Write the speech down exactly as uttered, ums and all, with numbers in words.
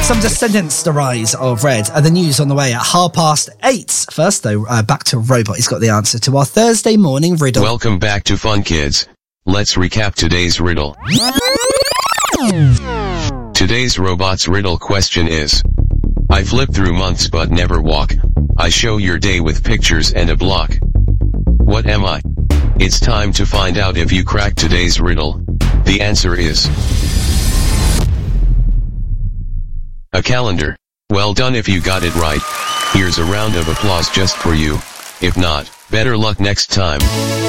Some descendants the rise of Red and the news on the way at half past eight. First, though, uh, back to Robot. He's got the answer to our Thursday morning riddle. Welcome back to Fun Kids. Let's recap today's riddle. Today's Robot's riddle question is: I flip through months but never walk. I show your day with pictures and a block. What am I? It's time to find out if you crack today's riddle. The answer is a calendar. Well done if you got it right. Here's a round of applause just for you. If not, better luck next time.